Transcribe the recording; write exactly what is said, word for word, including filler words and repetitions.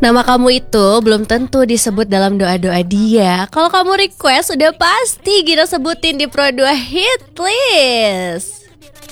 Nama kamu itu belum tentu disebut dalam doa-doa dia. Kalau kamu request udah pasti Gina sebutin di Pro dua Hit List.